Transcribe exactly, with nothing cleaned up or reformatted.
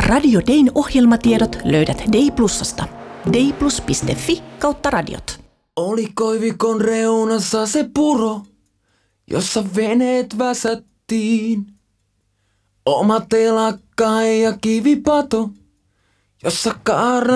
Radio Dayn ohjelmatiedot löydät Day Plusasta. dayplus piste fi kautta radiot. Oli koivikon reunassa se puro, jossa veneet väsättiin. Oma telakka ja kivipato, jossa kaarnat